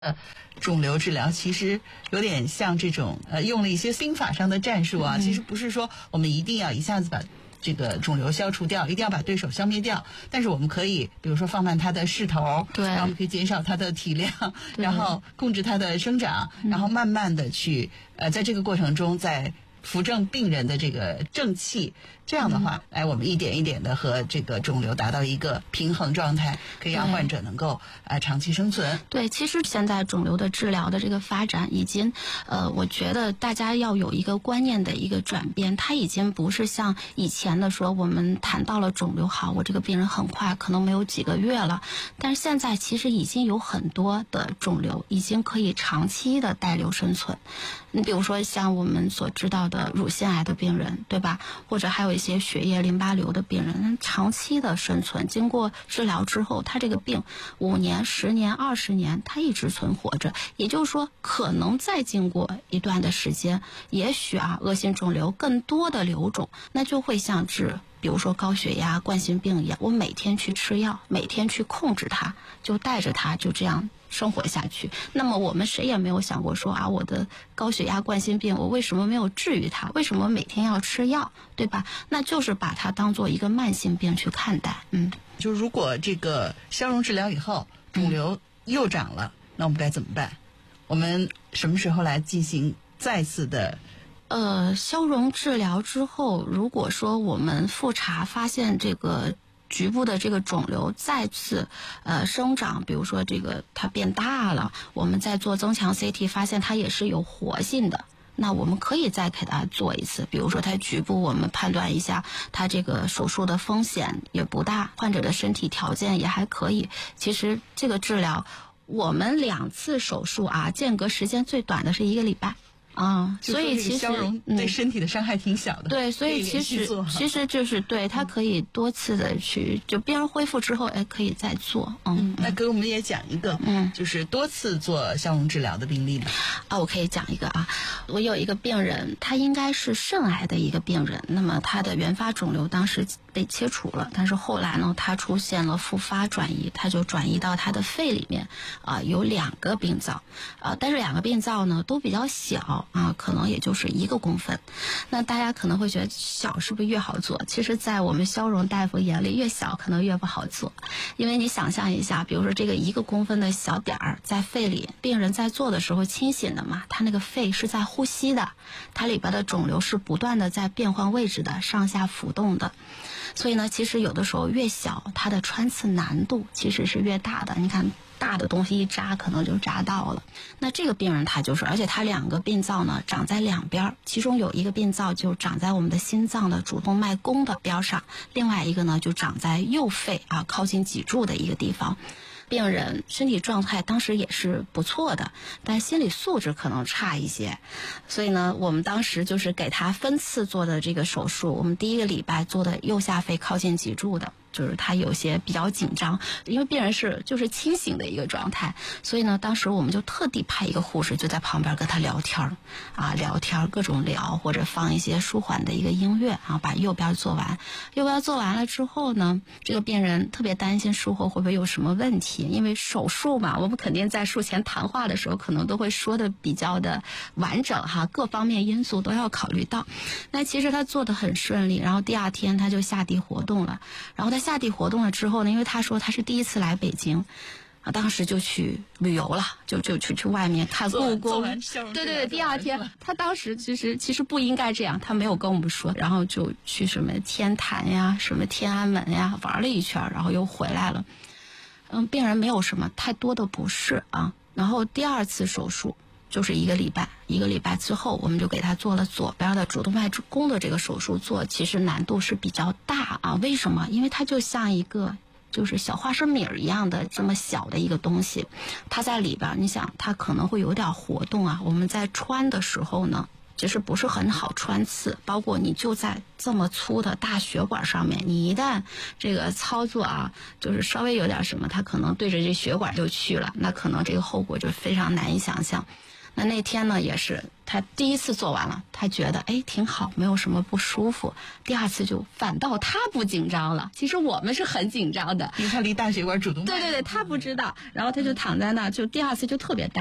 肿瘤治疗其实有点像这种用了一些心法上的战术啊，其实不是说我们一定要一下子把这个肿瘤消除掉，一定要把对手消灭掉，但是我们可以比如说放慢它的势头， 对， 然后我们可以减少它的体量，然后控制它的生长，然后慢慢的去在这个过程中再扶正病人的这个正气，这样的话，我们一点一点的和这个肿瘤达到一个平衡状态，可以让患者能够长期生存。 对，其实现在肿瘤的治疗的这个发展已经，我觉得大家要有一个观念的一个转变，它已经不是像以前的说我们谈到了肿瘤好，我这个病人很快可能没有几个月了，但是现在其实已经有很多的肿瘤已经可以长期的带瘤生存。你比如说像我们所知道的乳腺癌的病人，对吧？或者还有一些血液淋巴瘤的病人，长期的生存，经过治疗之后，他这个病5年、10年、20年，他一直存活着。也就是说，可能再经过一段的时间，也许恶性肿瘤更多的瘤种，那就会像比如说高血压、冠心病一样，我每天去吃药，每天去控制它，就带着它就这样生活下去。那么我们谁也没有想过说我的高血压、冠心病，我为什么没有治愈它？为什么每天要吃药，对吧？那就是把它当做一个慢性病去看待。 就如果这个消融治疗以后，肿瘤又长了，那我们该怎么办？我们什么时候来进行再次的？ 消融治疗之后，如果说我们复查发现这个局部的这个肿瘤再次生长，比如说这个它变大了，我们再做增强 CT 发现它也是有活性的，那我们可以再给它做一次，比如说它局部我们判断一下它这个手术的风险也不大，患者的身体条件也还可以。其实这个治疗我们2次手术间隔时间最短的是1个礼拜。所以其实消融对身体的伤害挺小的。 对，所以其实就是对它可以多次的去，就病人恢复之后，可以再做。 那给我们也讲一个，就是多次做消融治疗的病例呢。 我可以讲一个我有一个病人，他应该是肾癌的一个病人，那么他的原发肿瘤当时被切除了，但是后来呢，他出现了复发转移，他就转移到他的肺里面有2个病灶但是2个病灶呢都比较小可能也就是1个公分。那大家可能会觉得小是不是越好做？其实在我们消融大夫眼里，越小可能越不好做，因为你想象一下，比如说这个1个公分的小点儿在肺里，病人在做的时候清醒的嘛，他那个肺是在呼吸的，它里边的肿瘤是不断的在变换位置的，上下浮动的。所以呢，其实有的时候越小，它的穿刺难度其实是越大的。你看大的东西一扎可能就扎到了。那这个病人他就是，而且他2个病灶呢长在2边，其中有1个病灶就长在我们的心脏的主动脉弓的边上，另外一个呢就长在右肺靠近脊柱的一个地方。病人身体状态当时也是不错的，但心理素质可能差一些，所以呢，我们当时就是给他分次做的这个手术。我们第1个礼拜做的右下肺靠近脊柱的，就是他有些比较紧张，因为病人就是清醒的一个状态，所以呢，当时我们就特地派一个护士就在旁边跟他聊天聊天各种聊，或者放一些舒缓的一个音乐把右边做完。右边做完了之后呢，这个病人特别担心术后会不会有什么问题，因为手术嘛，我们肯定在术前谈话的时候可能都会说的比较的完整各方面因素都要考虑到。那其实他做得很顺利，然后第2天他就下地活动了，然后他下地活动了之后呢，因为他说他是第1次来北京当时就去旅游了，就去外面看故宫。对，第2天他当时其实不应该这样，他没有跟我们说，然后就去什么天坛呀、什么天安门呀玩了一圈，然后又回来了。病人没有什么太多的不适然后第2次手术就是1个礼拜，1个礼拜之后我们就给他做了左边的主动脉弓的这个手术，其实难度是比较大为什么？因为它就像一个就是小花生米一样的这么小的一个东西，它在里边，你想它可能会有点活动我们在穿的时候呢，其实不是很好穿刺，包括你就在这么粗的大血管上面，你一旦这个操作就是稍微有点什么，它可能对着这血管就去了，那可能这个后果就非常难以想象。 那天呢也是他第一次做完了，他觉得挺好，没有什么不舒服。第二次就反倒他不紧张了，其实我们是很紧张的， 因为他离大血管主动脉。 对，他不知道，然后他就躺在那，就第二次就特别